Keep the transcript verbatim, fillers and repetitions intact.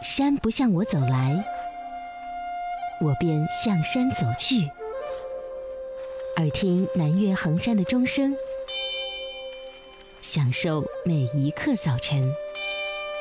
山不向我走来，我便向山走去。耳听南岳衡山的钟声，享受每一刻早晨。